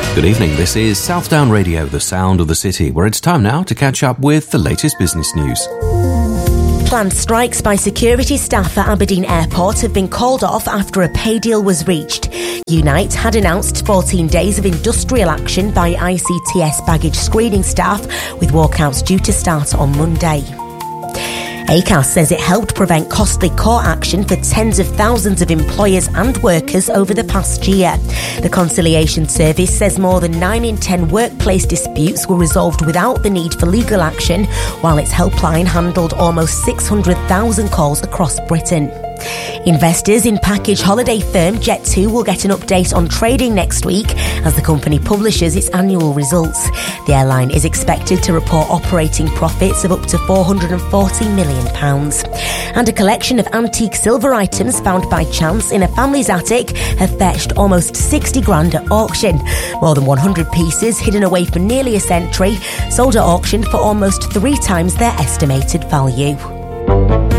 Good evening, this is Southdown Radio, the sound of the city, where it's time now to catch up with the latest business news. Planned strikes by security staff at Aberdeen Airport have been called off after a pay deal was reached. Unite had announced 14 days of industrial action by ICTS baggage screening staff, with walkouts due to start on Monday. ACAS says it helped prevent costly court action for tens of thousands of employers and workers over the past year. The Conciliation Service says more than 9 in 10 workplace disputes were resolved without the need for legal action, while its helpline handled almost 600,000 calls across Britain. Investors in package holiday firm Jet2 will get an update on trading next week as the company publishes its annual results. The airline is expected to report operating profits of up to £440 million. And a collection of antique silver items found by chance in a family's attic have fetched almost 60 grand at auction. More than 100 pieces hidden away for nearly a century sold at auction for almost 3 times their estimated value.